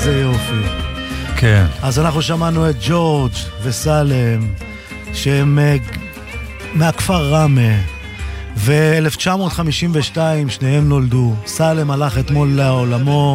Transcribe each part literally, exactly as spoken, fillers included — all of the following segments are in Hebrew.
איזה יופי. כן. אז אנחנו שמענו את ג'ורג' וסלם, שהם מהכפר רמה, ו-אלף תשע מאות חמישים ושתיים שניהם נולדו. סלם הלך אתמול לעולמו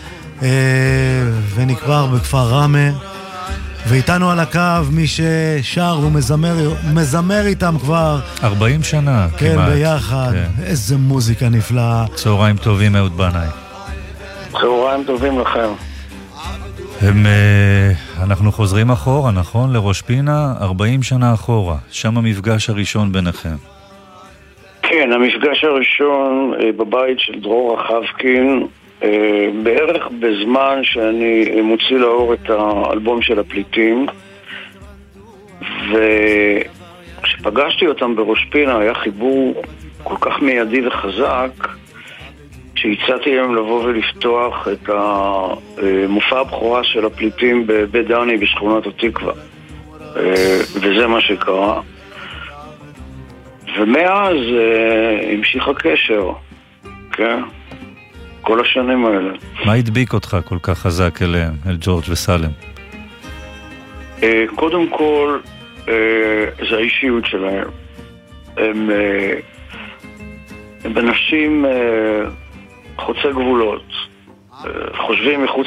ונקבר בכפר רמה, ואיתנו על הקו מי ששר ומזמר איתם כבר ארבעים שנה כן, כמעט. ביחד. כן. איזה מוזיקה נפלאה. צהריים טובים, אהוד בנאי. צהריים טובים לכם. הם, אנחנו חוזרים אחורה, נכון? לראש פינה, ארבעים שנה אחורה. שם המפגש הראשון ביניכם. כן, המפגש הראשון בבית של דרור רחבקין, בערך בזמן שאני מוציא לאור את האלבום של הפליטים, וכשפגשתי אותם בראש פינה היה חיבור כל כך מיידי וחזק, שהצעתי להם לבוא ולפתוח את המופע הבכורה של הפליטים בבית דני בשכונת התקווה, וזה מה שקרה. ומאז המשיך הקשר, כן? כל השנים האלה. מה הדביק אותך כל כך חזק אליהם, אל ג'ורג' וסלם? קודם כל, זה האישיות שלהם. הם, הם אנשים חוצי גבולות, חושבים מחוץ